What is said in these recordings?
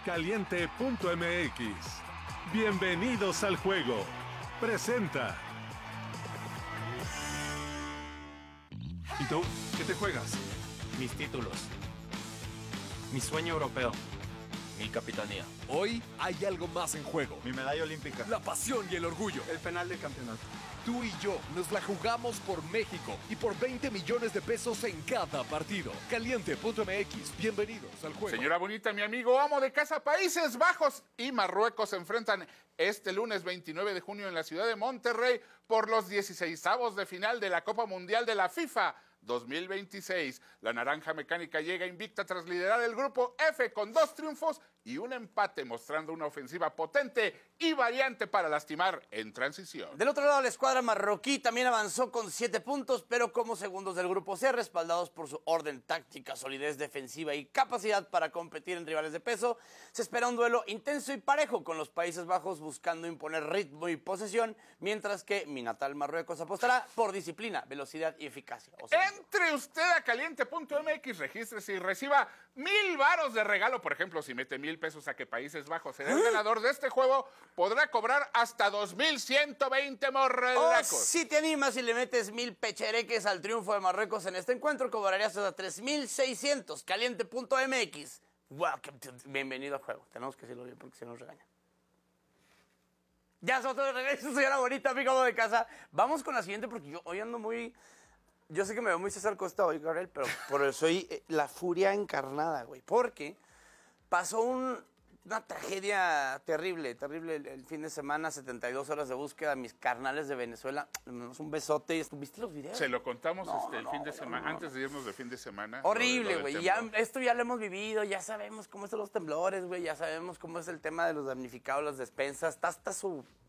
Caliente.mx. Bienvenidos al juego. Presenta. ¿Y tú? ¿Qué te juegas? Mis títulos. Mi sueño europeo. Mi capitanía. Hoy hay algo más en juego. Mi medalla olímpica. La pasión y el orgullo. El penal del campeonato. Tú y yo nos la jugamos por México y por 20 millones de pesos en cada partido. Caliente.mx. Bienvenidos al juego. Señora bonita, mi amigo amo de casa, Países Bajos y Marruecos se enfrentan este lunes 29 de junio en la ciudad de Monterrey por los 16avos de final de la Copa Mundial de la FIFA 2026. La naranja mecánica llega invicta tras liderar el grupo F con 2 triunfos y un empate, mostrando una ofensiva potente y variante para lastimar en transición. Del otro lado, la escuadra marroquí también avanzó con 7 puntos, pero como segundos del grupo C, respaldados por su orden táctica, solidez defensiva y capacidad para competir en rivales de peso, se espera un duelo intenso y parejo, con los Países Bajos buscando imponer ritmo y posesión, mientras que mi natal Marruecos apostará por disciplina, velocidad y eficacia. Entre usted a caliente.mx, regístrese y reciba 1,000 varos de regalo. Por ejemplo, si mete 1,000 pesos a que Países Bajos será el ganador de este juego, podrá cobrar hasta 2,120 morrelacos. Si te animas y le metes 1,000 pechereques al triunfo de Marruecos en este encuentro, cobrarías hasta 3,600. Caliente.mx. Bienvenido al juego. Tenemos que decirlo bien porque se nos regaña. Ya somos de regreso, señora bonita, amigo de casa. Vamos con la siguiente porque yo hoy ando muy... Yo sé que me veo muy César Costa hoy, Gabriel, pero por eso soy la furia encarnada, güey. Porque pasó una tragedia terrible el fin de semana, 72 horas de búsqueda, mis carnales de Venezuela. Le mandamos un besote. ¿Viste los videos? Se lo contamos el fin de semana, antes de irnos de fin de semana. Horrible, güey. Esto ya lo hemos vivido, ya sabemos cómo son los temblores, güey, ya sabemos cómo es el tema de los damnificados, las despensas, todos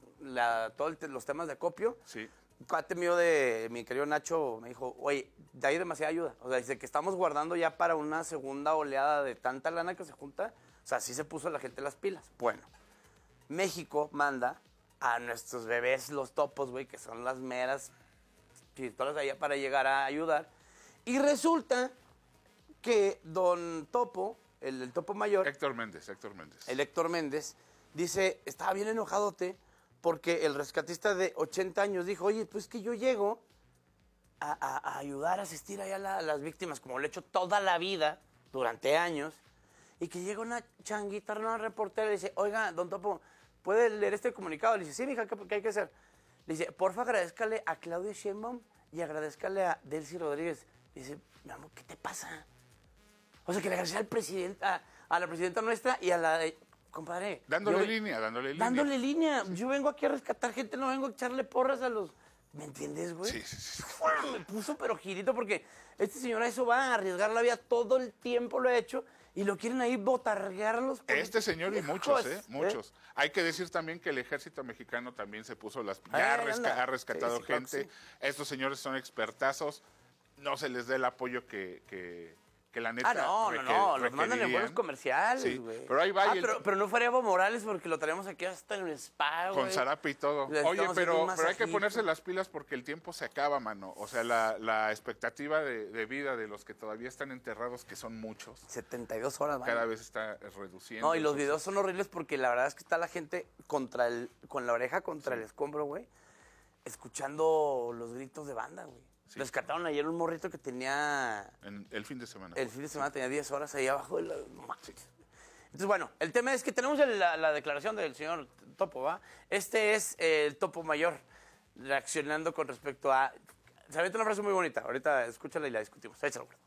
los temas de acopio. Sí. Un cuate mío de mi querido Nacho me dijo, oye, hay demasiada ayuda. O sea, dice que estamos guardando ya para una segunda oleada de tanta lana que se junta. O sea, sí se puso la gente las pilas. Bueno, México manda a nuestros bebés, los topos, güey, que son las meras pistolas allá para llegar a ayudar. Y resulta que don Topo, el Topo mayor... Héctor Méndez. El Héctor Méndez, dice, estaba bien enojadote, porque el rescatista de 80 años dijo, oye, pues que yo llego a ayudar, a asistir allá a las víctimas, como lo he hecho toda la vida, durante años, y que llega una changuita, una reportera, y le dice, oiga, don Topo, ¿puede leer este comunicado? Le dice, sí, mija, ¿qué hay que hacer? Le dice, porfa, agradézcale a Claudia Sheinbaum y agradézcale a Delcy Rodríguez. Le dice, mi amor, ¿qué te pasa? O sea, que le agradezca al presidente, a la presidenta nuestra y a la de... Compadre. Dándole línea. Yo vengo aquí a rescatar gente, no vengo a echarle porras a los... ¿Me entiendes, güey? Sí. Me puso pero girito porque este señor a eso va a arriesgar la vida, todo el tiempo lo ha hecho y lo quieren ahí botarguear los políticos. Este señor y muchos. Hay que decir también que el ejército mexicano también se puso las... Ya ha rescatado gente. Claro, sí. Estos señores son expertazos. No se les dé el apoyo que la neta... los mandan en vuelos comerciales, güey. Sí, pero ahí va. Pero no fue Evo Morales porque lo traemos aquí hasta en el spa, güey. Con zarape y todo. Oye, pero hay que ponerse las pilas porque el tiempo se acaba, mano. O sea, la expectativa de vida de los que todavía están enterrados, que son muchos. 72 horas, cada vez está reduciendo. No, y los videos son horribles porque la verdad es que está la gente con la oreja contra el escombro, güey, escuchando los gritos de banda, güey. Sí. Rescataron ayer un morrito que tenía... El fin de semana. El fin de semana tenía 10 horas ahí abajo de la... Sí. Entonces, bueno, el tema es que tenemos la declaración del señor Topo, ¿va? Este es el Topo mayor reaccionando con respecto a... Se avienta una frase muy bonita. Ahorita escúchala y la discutimos. Échalo, güey.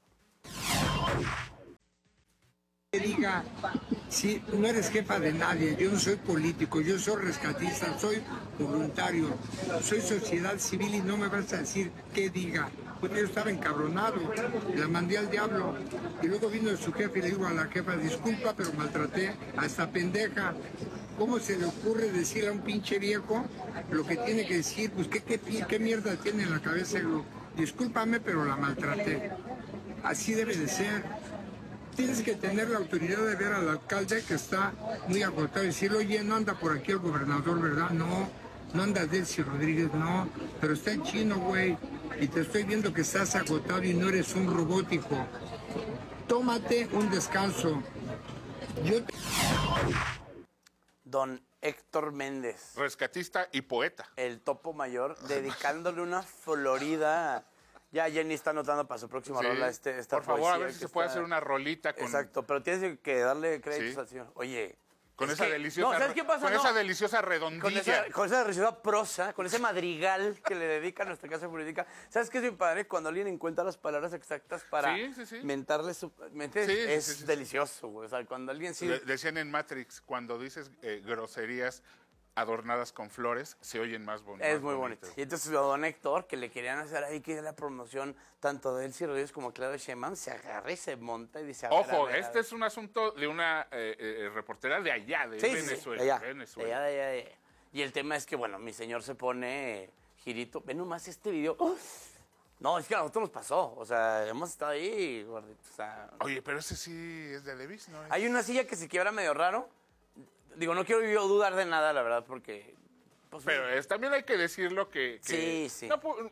Diga, sí, no eres jefa de nadie, yo no soy político, yo soy rescatista, soy voluntario, soy sociedad civil y no me vas a decir qué diga. Pues yo estaba encabronado, la mandé al diablo y luego vino su jefe y le digo a la jefa, disculpa, pero maltraté a esta pendeja. ¿Cómo se le ocurre decirle a un pinche viejo lo que tiene que decir? Pues qué mierda tiene en la cabeza. Discúlpame, pero la maltraté. Así debe de ser. Tienes que tener la autoridad de ver al alcalde que está muy agotado y decirle, oye, no anda por aquí el gobernador, ¿verdad? No anda Delcy Rodríguez, no, pero está en chino, güey, y te estoy viendo que estás agotado y no eres un robótico. Tómate un descanso. Yo Don Héctor Méndez, Rescatista y poeta. el topo mayor, dedicándole una florida. Ya Jenny está anotando para su próxima Sí. rola esta Por favor, poesía a ver si que se puede está- hacer una rolita con, Exacto, pero tienes que darle créditos Sí. al señor. Oye, con es esa que- deliciosa, No, ¿sabes qué pasa? con No, esa deliciosa redondilla. con esa deliciosa prosa, con ese madrigal que le dedica a nuestra casa política. ¿Sabes qué es mi padre? Cuando alguien encuentra las palabras exactas para Sí. mentarle su... ¿me entiendes? Sí, sí, es sí. delicioso, güey. O sea, cuando alguien sí... Decían en Matrix, cuando dices groserías adornadas con flores, se oyen más bonitas. Es muy bonito. Y entonces don Héctor, que le querían hacer ahí que la promoción tanto de Elsie Rodríguez como Claudio Sheinbaum, se agarra y se monta y dice... Ojo, este es un asunto de una reportera de allá, de Sí, sí, Venezuela. sí, de allá, Venezuela. de allá, de allá, de allá. Y el tema es que, bueno, mi señor se pone girito. Ve nomás este video. ¡Uf! No, es que a nosotros nos pasó. O sea, hemos estado ahí, gordito. O sea, Oye, pero ese sí es de Levis, ¿no? hay una silla que se quiebra medio raro. Digo, no quiero yo dudar de nada, la verdad, porque... pues, Pero también hay que decirlo que Sí, sí.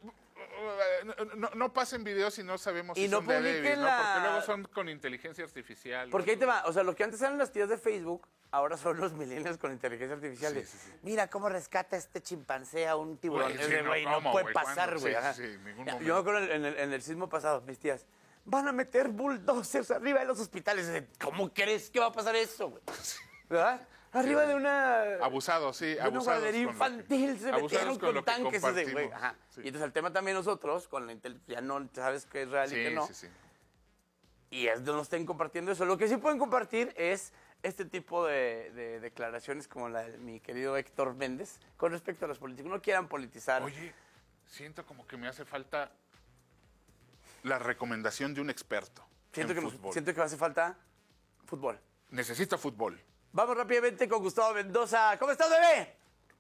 No pasen videos si no sabemos Y si no son de publiquen Levis, ¿no? la- Porque luego son con inteligencia artificial. Porque ahí ¿no? te va, o sea, lo que antes eran las tías de Facebook, ahora son los millennials con inteligencia artificial. Sí, de, sí, sí. Mira cómo rescata este chimpancé a un tiburón. Güey, Es sí, de, no, güey, no ¿cómo, puede güey? pasar, ¿Cuándo? güey. Sí, Ajá. sí, en ningún Yo momento. me acuerdo en el sismo pasado, mis tías, van a meter bulldozers arriba de los hospitales. Y de, ¿cómo crees que va a pasar eso, güey? ¿Verdad? Arriba de una... Abusados, sí, de una abusados. guardería con lo que- infantil se abusados metieron con con lo que tanques. Ese, güey. compartimos. Ajá. Sí. Y entonces el tema también nosotros, con la ya no sabes qué es real y qué no. Sí. Y es de no estén compartiendo eso. Lo que sí pueden compartir es este tipo de declaraciones como la de mi querido Héctor Méndez con respecto a los políticos. No quieran politizar. Oye, siento como que me hace falta la recomendación de un experto siento, en que fútbol. siento que me hace falta fútbol. Necesita fútbol. Vamos rápidamente con Gustavo Mendoza. ¿Cómo estás, bebé?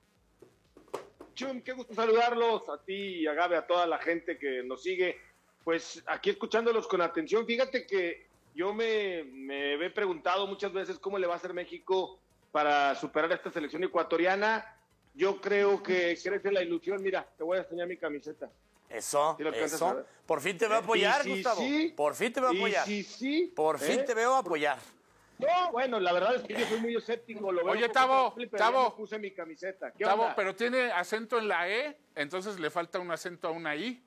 Chum, qué gusto saludarlos a ti y a Gabe, a toda la gente que nos sigue. Pues aquí escuchándolos con atención, fíjate que yo me he preguntado muchas veces cómo le va a hacer México para superar a esta selección ecuatoriana. Yo creo que crece la ilusión. Mira, te voy a enseñar mi camiseta. Eso, ¿Sí lo alcanzas a eso. ver? Por fin te veo apoyar, Y si Gustavo. sí, Por fin te veo apoyar. sí. Por fin te veo apoyar. No, bueno, la verdad es que yo soy muy escéptico. Lo veo Oye, un poco Tavo, simple, pero Tavo. ya me puse mi camiseta. ¿Qué Tavo, onda? pero tiene acento en la E, entonces le falta un acento a una I.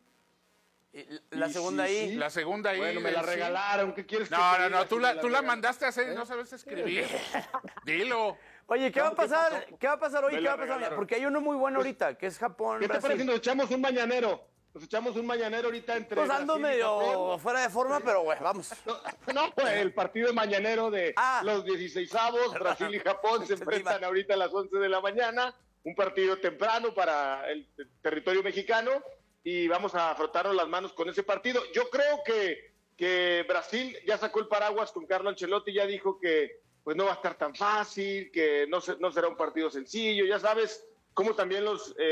Y la Y segunda sí, ahí. sí. La segunda I. Bueno, me la del sí. regalaron. ¿Qué quieres que No, te no, diga no, si tú me la regalaron? mandaste a hacer y no sabes escribir. Dilo. Oye, ¿qué va a pasar? ¿Qué va a pasar hoy? Me ¿Qué la va a pasar mañana? regalaron. Porque hay uno muy bueno ahorita, que es Japón, ¿Qué te parece si Brasil. nos echamos un mañanero? Nos echamos un mañanero ahorita entre Pues ando Brasil y medio Japón. fuera de forma, pero güey, vamos. No, pues el partido mañanero de Ah. los 16avos, Brasil y Japón se enfrentan ahorita a las 11 de la mañana, un partido temprano para el territorio mexicano y vamos a frotarnos las manos con ese partido. Yo creo que Brasil ya sacó el paraguas con Carlo Ancelotti, ya dijo que pues no va a estar tan fácil, que no será un partido sencillo, ya sabes cómo también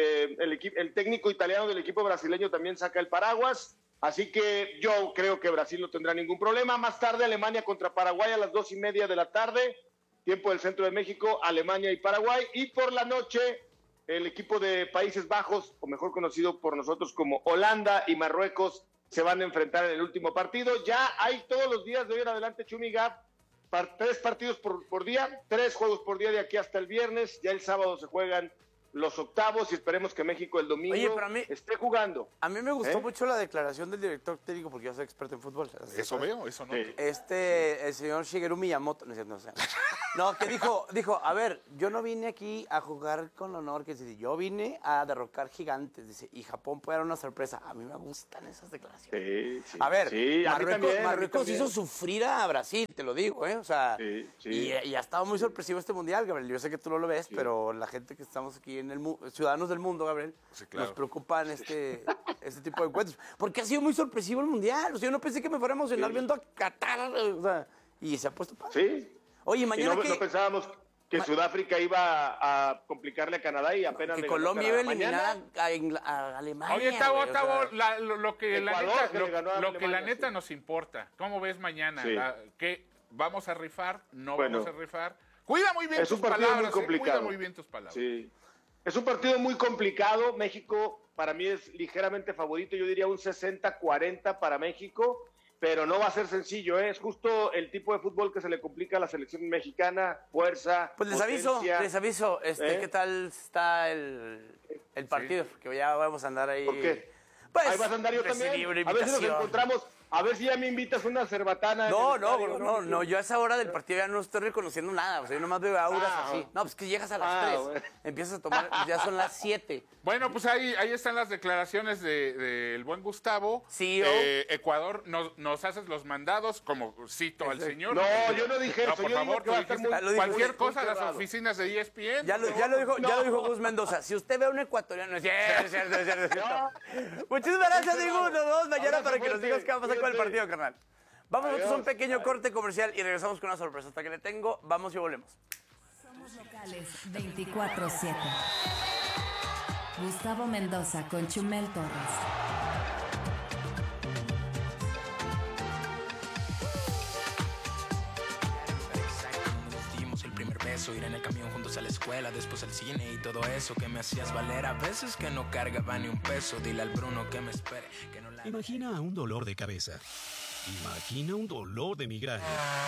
el técnico italiano del equipo brasileño también saca el paraguas. Así que yo creo que Brasil no tendrá ningún problema. Más tarde Alemania contra Paraguay a las 2:30 de la tarde, tiempo del centro de México, Alemania y Paraguay. Y por la noche el equipo de Países Bajos, o mejor conocido por nosotros como Holanda y Marruecos, se van a enfrentar en el último partido. Ya hay todos los días de hoy en adelante, Chumi Gap, 3 partidos por día, 3 juegos por día de aquí hasta el viernes. Ya el sábado se juegan los octavos y esperemos que México el domingo Oye, pero a mí- esté jugando. A mí me gustó ¿Eh? mucho la declaración del director técnico porque yo soy experto en fútbol. Eso veo, eso no. Sí. El señor Shigeru Miyamoto, no es cierto, no sé. No, que dijo, a ver, yo no vine aquí a jugar con honor, que dice, yo vine a derrocar gigantes, dice, y Japón puede dar una sorpresa. A mí me gustan esas declaraciones. Sí, A ver, sí, a mí también, a mí Marruecos también. hizo sufrir a Brasil, te lo digo, ¿eh? O sea, Sí, sí. Y ha estado muy sorpresivo este mundial, Gabriel. Yo sé que tú no lo ves, pero la gente que estamos aquí en el ciudadanos del mundo, Gabriel, Sí, claro. nos preocupan este tipo de encuentros. Porque ha sido muy sorpresivo el mundial. O sea, yo no pensé que me fuera a emocionar viendo a Qatar, o sea, y se ha puesto padre. Sí. Oye, Y mañana no que pensábamos que Sudáfrica iba a complicarle a Canadá y apenas le ganó Colombia iba a Canadá. eliminar a Alemania. Oye, güey, Tavo, o sea, Tavo, lo que la Ecuador, neta, que le ganó a lo que la Alemania, neta sí. nos importa. ¿Cómo ves mañana? Sí. ¿Qué vamos a rifar? ¿No Bueno. vamos a rifar? Cuida muy bien Es tus un partido palabras. muy complicado. Cuida muy bien tus palabras. Sí. Es un partido muy complicado. México para mí es ligeramente favorito. Yo diría un 60-40 para México. pero no va a ser sencillo, ¿eh? Es justo el tipo de fútbol que se le complica a la selección mexicana, fuerza, Pues les aviso, ¿qué tal está el partido? Porque ya vamos a andar ahí. ¿Por qué? Pues, ahí vas a andar yo también. A ver si nos encontramos. A ver si ya me invitas una cerbatana. No, yo a esa hora del partido ya no estoy reconociendo nada. O sea, yo nomás veo auras así. No, pues que llegas a las 3. Bueno. Empiezas a tomar, ya son las 7. Bueno, pues ahí están las declaraciones del buen Gustavo. Sí, Ecuador, nos haces los mandados, como cito al señor. No, yo no dije eso. Por favor, tú dijiste cualquier cosa a las oficinas de ESPN. Ya lo dijo Gus Mendoza. Si usted ve a un ecuatoriano, es cierto. Muchísimas gracias, Diego. Nos vemos mañana para que nos digas qué va a pasar con el partido, carnal. Vamos a un pequeño corte comercial y regresamos con una sorpresa. Hasta que le tengo, vamos y volvemos. Somos locales 24/7. Gustavo Mendoza con Chumel Torres. El primer beso, ir en el camión juntos a la escuela, después al cine y todo eso que me hacías valer. A veces que no cargaba ni un peso, dile al Bruno que me espere, que no la... Imagina un dolor de cabeza. Imagina un dolor de migraña.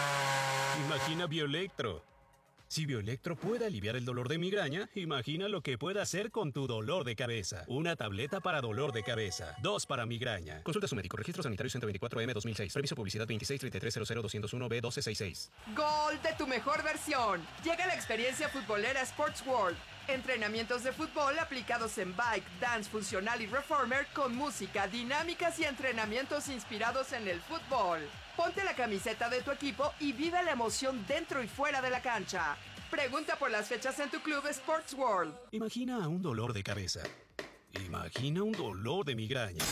Imagina Bioelectro. Si Bioelectro puede aliviar el dolor de migraña, imagina lo que puede hacer con tu dolor de cabeza. Una tableta para dolor de cabeza. 2 para migraña. Consulta a su médico. Registro sanitario 124M 2006. Permiso publicidad 2633000201B1266. Gol de tu mejor versión. Llega la experiencia futbolera Sports World. Entrenamientos de fútbol aplicados en bike, dance funcional y reformer con música, dinámicas y entrenamientos inspirados en el fútbol. Ponte la camiseta de tu equipo y vive la emoción dentro y fuera de la cancha. Pregunta por las fechas en tu club Sports World. Imagina un dolor de cabeza. Imagina un dolor de migraña.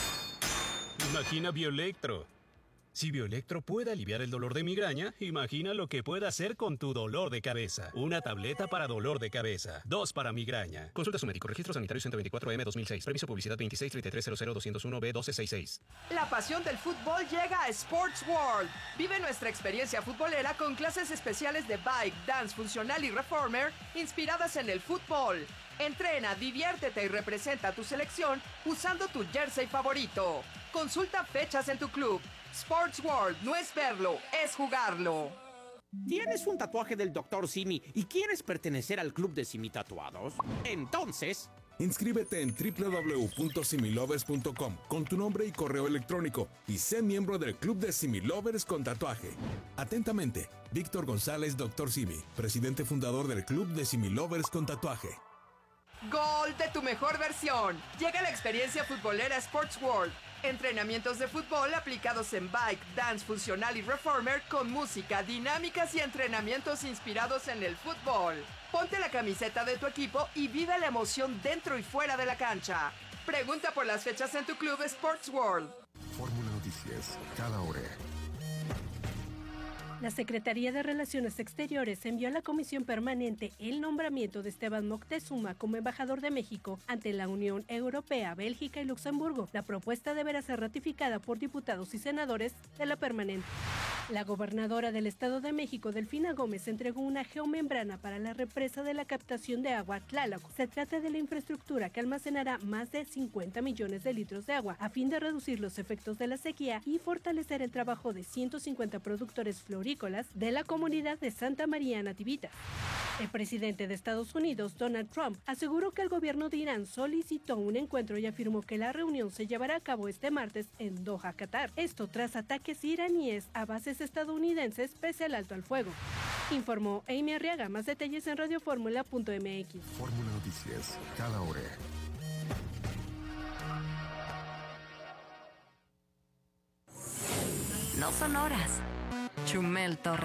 Imagina Bioelectro. Si Bioelectro puede aliviar el dolor de migraña, imagina lo que puede hacer con tu dolor de cabeza. Una tableta para dolor de cabeza. 2 para migraña. Consulta a su médico. Registro sanitario 124M 2006. Permiso publicidad 2633000201B1266. La pasión del fútbol llega a Sports World. Vive nuestra experiencia futbolera con clases especiales de bike, dance funcional y reformer inspiradas en el fútbol. Entrena, diviértete y representa a tu selección usando tu jersey favorito. Consulta fechas en tu club. Sports World no es verlo, es jugarlo. ¿Tienes un tatuaje del Dr. Simi y quieres pertenecer al club de Simi Tatuados? Entonces... inscríbete en www.similovers.com con tu nombre y correo electrónico y sé miembro del club de Similovers con tatuaje. Atentamente, Víctor González, Dr. Simi, presidente fundador del club de Similovers con tatuaje. Gol de tu mejor versión. Llega la experiencia futbolera Sports World. Entrenamientos de fútbol aplicados en bike, dance funcional y reformer con música, dinámicas y entrenamientos inspirados en el fútbol. Ponte la camiseta de tu equipo y vive la emoción dentro y fuera de la cancha. Pregunta por las fechas en tu club Sports World. Fórmula Noticias, cada hora. La Secretaría de Relaciones Exteriores envió a la Comisión Permanente el nombramiento de Esteban Moctezuma como embajador de México ante la Unión Europea, Bélgica y Luxemburgo. La propuesta deberá ser ratificada por diputados y senadores de la permanente. La gobernadora del Estado de México, Delfina Gómez, entregó una geomembrana para la represa de la captación de agua Tláloc. Se trata de la infraestructura que almacenará más de 50 millones de litros de agua a fin de reducir los efectos de la sequía y fortalecer el trabajo de 150 productores florícolas de la comunidad de Santa María Nativitas. El presidente de Estados Unidos, Donald Trump, aseguró que el gobierno de Irán solicitó un encuentro y afirmó que la reunión se llevará a cabo este martes en Doha, Qatar. Esto tras ataques iraníes a bases estadounidenses pese al alto al fuego. Informó Amy Arriaga. Más detalles en radioformula.mx. Fórmula Noticias, cada hora. No son horas. Chumel Torres.